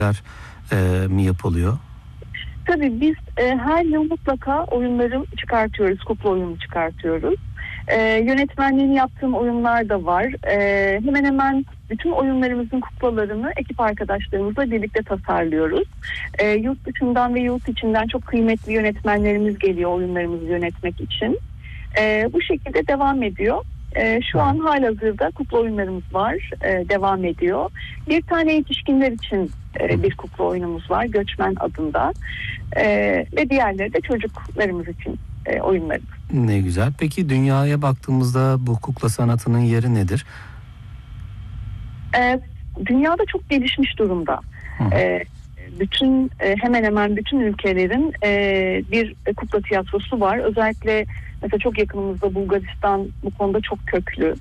mi yapılıyor? Tabii biz her yıl mutlaka oyunları çıkartıyoruz, kukla oyunu çıkartıyoruz. Yönetmenliğini yaptığım oyunlar da var. Hemen hemen bütün oyunlarımızın kuklalarını ekip arkadaşlarımızla birlikte tasarlıyoruz. Yurt dışından ve yurt içinden çok kıymetli yönetmenlerimiz geliyor oyunlarımızı yönetmek için. Bu şekilde devam ediyor. Şu an halihazırda kukla oyunlarımız var, devam ediyor. Bir tane yetişkinler için bir kukla oyunumuz var, Göçmen adında. Ve diğerleri de çocuklarımız için oyunlarımız. Ne güzel. Peki dünyaya baktığımızda bu kukla sanatının yeri nedir? Dünyada çok gelişmiş durumda. Hemen hemen bütün ülkelerin bir kukla tiyatrosu var. Özellikle mesela çok yakınımızda Bulgaristan bu konuda çok köklü.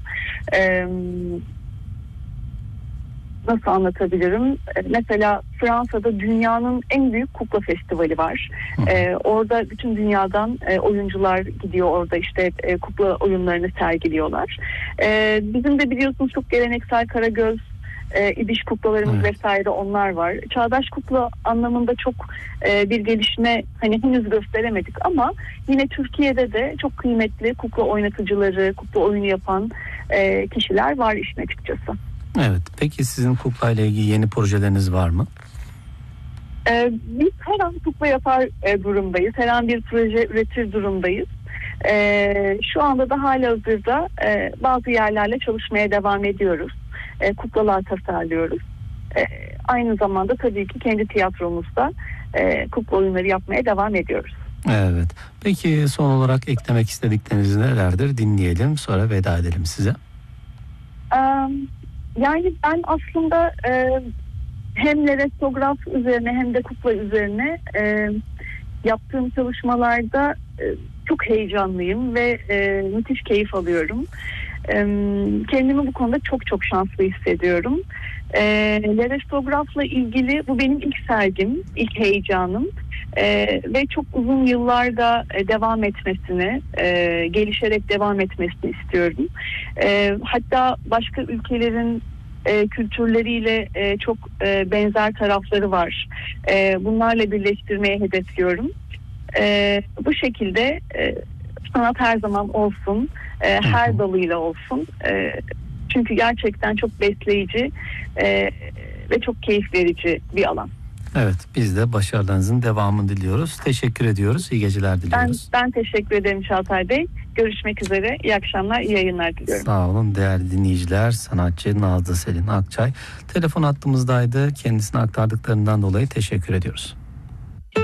Nasıl anlatabilirim? Mesela Fransa'da dünyanın en büyük kukla festivali var. Orada bütün dünyadan oyuncular gidiyor, orada işte kukla oyunlarını sergiliyorlar. Bizim de biliyorsunuz çok geleneksel Karagöz, İbiş kuklalarımız vesaire onlar var. Çağdaş kukla anlamında çok bir gelişme henüz gösteremedik ama yine Türkiye'de de çok kıymetli kukla oynatıcıları, kukla oyunu yapan kişiler var işin açıkçası. Evet. Peki sizin kukla ile ilgili yeni projeleriniz var mı? Biz her an kukla yapar durumdayız. Her an bir proje üretir durumdayız. Şu anda da halihazırda bazı yerlerle çalışmaya devam ediyoruz. Kuklalar tasarlıyoruz. Aynı zamanda tabii ki kendi tiyatromuzda kukla oyunları yapmaya devam ediyoruz. Evet. Peki son olarak eklemek istedikleriniz nelerdir? Dinleyelim, sonra veda edelim size. Yani ben aslında hem restorograf üzerine hem de kukla üzerine yaptığım çalışmalarda çok heyecanlıyım ve müthiş keyif alıyorum. Kendimi bu konuda çok çok şanslı hissediyorum. Restorografla ilgili bu benim ilk sergim, ilk heyecanım. Ve çok uzun yıllarda devam etmesini, gelişerek devam etmesini istiyorum. Hatta başka ülkelerin kültürleriyle çok benzer tarafları var. Bunlarla birleştirmeyi hedefliyorum. Bu şekilde sanat her zaman olsun, her dalıyla olsun. Çünkü gerçekten çok besleyici ve çok keyif verici bir alan. Evet, biz de başarılarınızın devamını diliyoruz. Teşekkür ediyoruz. İyi geceler diliyoruz. Ben teşekkür ederim Çağatay Bey. Görüşmek üzere. İyi akşamlar, iyi yayınlar diliyorum. Sağ olun değerli dinleyiciler. Sanatçı Nazlı Selin Akçay telefon hattımızdaydı. Kendisine aktardıklarından dolayı teşekkür ediyoruz.